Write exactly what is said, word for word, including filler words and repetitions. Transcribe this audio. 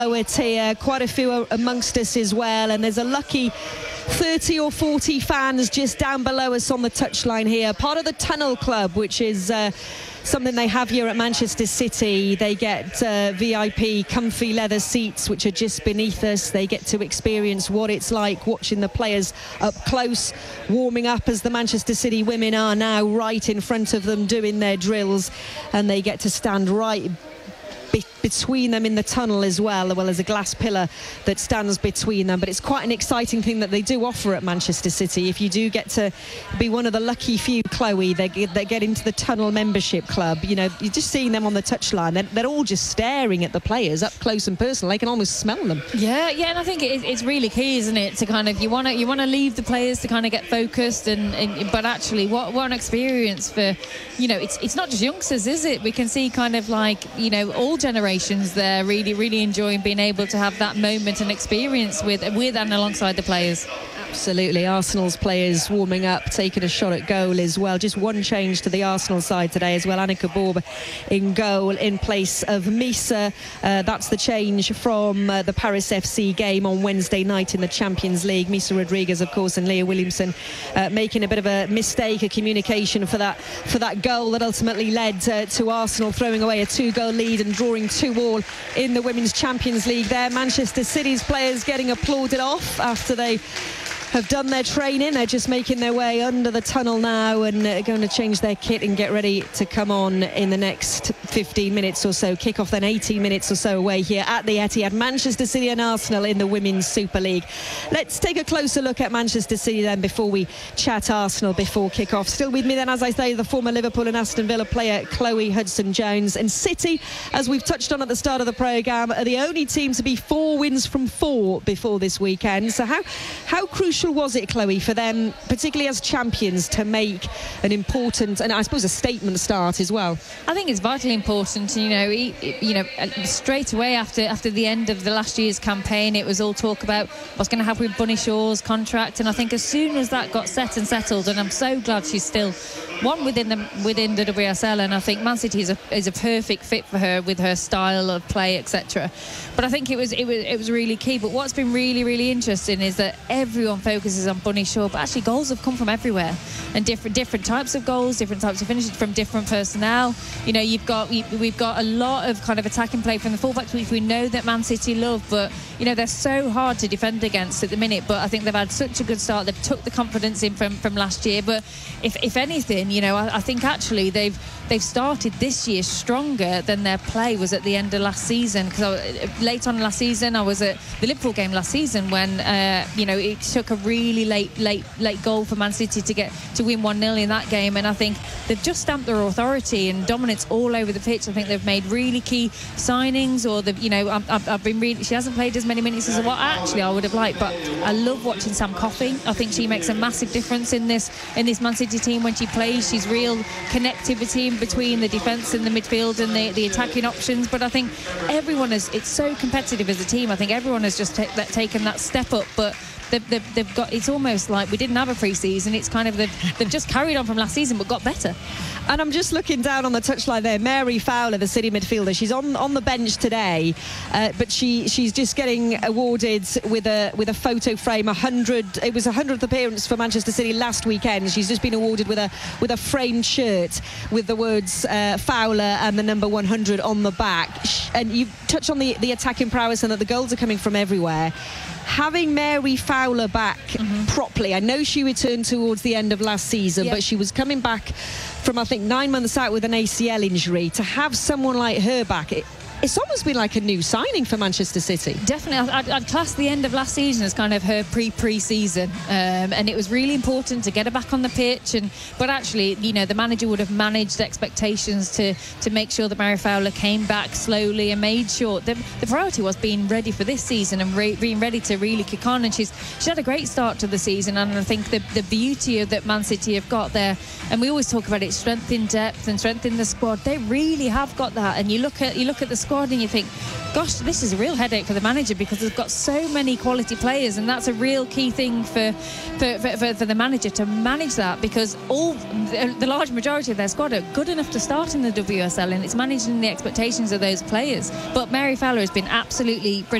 It's here, quite a few amongst us as well, and there's a lucky thirty or forty fans just down below us on the touchline here, part of the Tunnel Club, which is uh, something they have here at Manchester City. They get uh, V I P comfy leather seats which are just beneath us. They get to experience what it's like watching the players up close, warming up as the Manchester City women are now right in front of them doing their drills, and they get to stand right Be between them in the tunnel as well, as well as a glass pillar that stands between them. But it's quite an exciting thing that they do offer at Manchester City. If you do get to be one of the lucky few, Chloe, they get, they get into the Tunnel membership club, you know, you're just seeing them on the touchline. They're, they're all just staring at the players up close and personal. They can almost smell them. Yeah, yeah, and I think it, it's really key, isn't it, to kind of, you want to you want to leave the players to kind of get focused, and, and but actually, what, what an experience for, you know, it's it's not just youngsters, is it? We can see kind of like, you know, all generations there really, really enjoying being able to have that moment and experience with, with and alongside the players. Absolutely. Arsenal's players warming up, taking a shot at goal as well. Just one change to the Arsenal side today as well. Annika Borb in goal in place of Misa. Uh, that's the change from uh, the Paris F C game on Wednesday night in the Champions League. Misa Rodriguez, of course, and Leah Williamson uh, making a bit of a mistake, a communication for that for that goal that ultimately led uh, to Arsenal throwing away a two-goal lead and drawing two all in the Women's Champions League there. Manchester City's players getting applauded off after they have done their training. They're just making their way under the tunnel now and uh, going to change their kit and get ready to come on in the next fifteen minutes or so. Kick off then eighteen minutes or so away here at the Etihad. Manchester City and Arsenal in the Women's Super League. Let's take a closer look at Manchester City then before we chat Arsenal before kick-off. Still with me then, as I say, the former Liverpool and Aston Villa player Chloe Hudson-Jones. And City, as we've touched on at the start of the programme, are the only team to be four wins from four before this weekend. So how, how crucial was it, Chloe, for them, particularly as champions, to make an important and I suppose a statement start as well? I think it's vitally important. You know, you know, straight away after after the end of the last year's campaign, it was all talk about what's going to happen with Bunny Shaw's contract, and I think as soon as that got set and settled, and I'm so glad she's still one within the within the W S L, and I think Man City is a is a perfect fit for her with her style of play, et cetera. But I think it was it was it was really key. But what's been really really interesting is that everyone focuses on Bunny Shaw, but actually goals have come from everywhere, and different different types of goals, different types of finishes from different personnel. You know, you've got we've got a lot of kind of attacking play from the fullbacks, which we know that Man City love, but you know they're so hard to defend against at the minute. But I think they've had such a good start. They've took the confidence in from from last year. But if if anything, you know, I, I think actually they've they've started this year stronger than their play was at the end of last season. Because late on last season, I was at the Liverpool game last season when uh, you know it took a really late late late goal for Man City to get to win one nil in that game, and I think they've just stamped their authority and dominance all over the pitch. I think they've made really key signings, or the you know I've, I've been really she hasn't played as many minutes as what actually I would have liked, but I love watching Sam Coffey. I think she makes a massive difference in this in this Man City team when she plays. She's real connectivity in between the defence and the midfield and the, the attacking options. But I think everyone is it's so competitive as a team. I think everyone has just take that, taken that step up, but They've, they've, they've got it's almost like we didn't have a pre-season. It's kind of they've, they've just carried on from last season but got better. And I'm just looking down on the touchline there. Mary Fowler, the City midfielder, she's on on the bench today, uh, but she she's just getting awarded with a with a photo frame. A hundred it was a hundredth appearance for Manchester City last weekend. She's just been awarded with a with a framed shirt with the words uh, Fowler and the number one hundred on the back. And you touched on the the attacking prowess and that the goals are coming from everywhere. Having Mary Fowler back mm-hmm. properly, I know she returned towards the end of last season, yep. but she was coming back from, I think, nine months out with an A C L injury. To have someone like her back, it, it's almost been like a new signing for Manchester City. Definitely. I'd, I'd class the end of last season as kind of her pre-pre-season, um, and it was really important to get her back on the pitch. And but actually, you know, the manager would have managed expectations to to make sure that Mary Fowler came back slowly and made sure the, the priority was being ready for this season and re, being ready to really kick on. And she's she had a great start to the season, and I think the the beauty of that Man City have got there, and we always talk about it, strength in depth and strength in the squad. They really have got that. And you look at you look at the squad squad and you think, gosh, this is a real headache for the manager because they've got so many quality players, and that's a real key thing for for, for, for, for the manager to manage that, because all the, the large majority of their squad are good enough to start in the W S L, and it's managing the expectations of those players. But Mary Fowler has been absolutely brilliant.